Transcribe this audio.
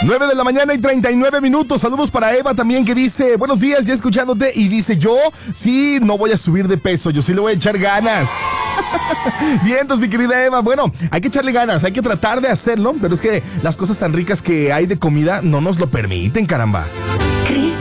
9 de la mañana y 39 minutos. Saludos para Eva también, que dice, buenos días, ya escuchándote. Y dice, yo sí no voy a subir de peso, yo sí le voy a echar ganas. Bien, entonces, mi querida Eva, bueno, hay que echarle ganas, hay que tratar de hacerlo, pero es que las cosas tan ricas que hay de comida no nos lo permiten, caramba.